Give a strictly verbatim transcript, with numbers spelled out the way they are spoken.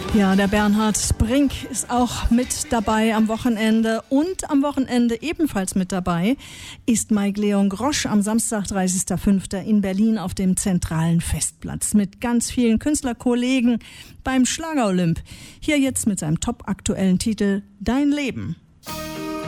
Ja, der Bernhard Brink ist auch mit dabei am Wochenende und am Wochenende ebenfalls mit dabei ist Mike Leon Grosch am Samstag, dreißigster fünfter in Berlin auf dem zentralen Festplatz mit ganz vielen Künstlerkollegen beim Schlager Olymp. Hier jetzt mit seinem topaktuellen Titel Dein Leben.